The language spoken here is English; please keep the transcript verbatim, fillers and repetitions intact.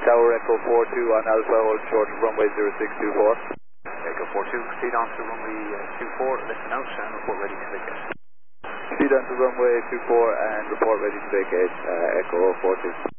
Tower Echo four two on Alpha, hold short of runway zero six two four. Echo four two, proceed on to runway uh, two four, listen out and report ready to vacate. Proceed on to runway two four and report ready to vacate, uh, Echo four two.